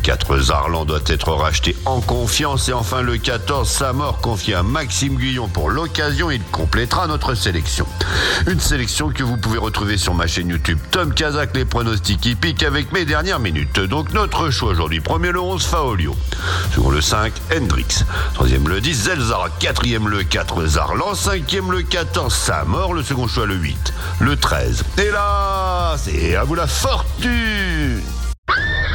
4, Zarlan doit être racheté en confiance. Et enfin le 14, Samor confié à Maxime Guyon pour l'occasion. Il complétera notre sélection. Une sélection que vous pouvez retrouver sur ma chaîne YouTube Tom Kazak, les pronostics hippiques avec mes dernières minutes. Donc notre choix aujourd'hui, premier le 11, Faolio. Second le 5, Hendrix. Troisième le 10, Zelzara. Quatrième le 4, Zarlan. Cinquième le 14, Samor. Le second choix le 8, le 13. Et là, c'est à vous la fortune.